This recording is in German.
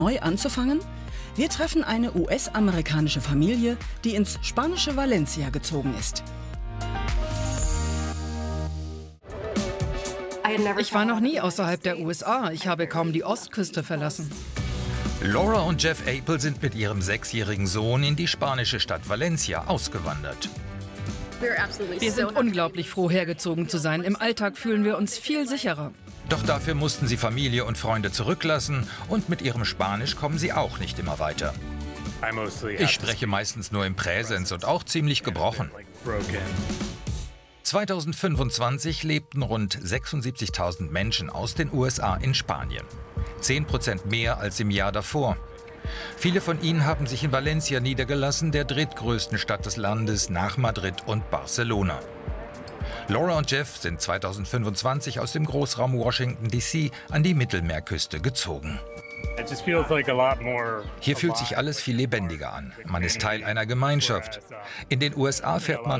neu anzufangen? Wir treffen eine US-amerikanische Familie, die ins spanische Valencia gezogen ist. Ich war noch nie außerhalb der USA. Ich habe kaum die Ostküste verlassen. Laura und Jeff Apel sind mit ihrem 6-jährigen Sohn in die spanische Stadt Valencia ausgewandert. Wir sind unglaublich froh, hergezogen zu sein. Im Alltag fühlen wir uns viel sicherer. Doch dafür mussten sie Familie und Freunde zurücklassen und mit ihrem Spanisch kommen sie auch nicht immer weiter. Ich spreche meistens nur im Präsens und auch ziemlich gebrochen. 2025 lebten rund 76.000 Menschen aus den USA in Spanien. 10% mehr als im Jahr davor. Viele von ihnen haben sich in Valencia niedergelassen, der drittgrößten Stadt des Landes nach Madrid und Barcelona. Laura und Jeff sind 2025 aus dem Großraum Washington D.C. an die Mittelmeerküste gezogen. Hier fühlt sich alles viel lebendiger an. Man ist Teil einer Gemeinschaft. In den USA fährt man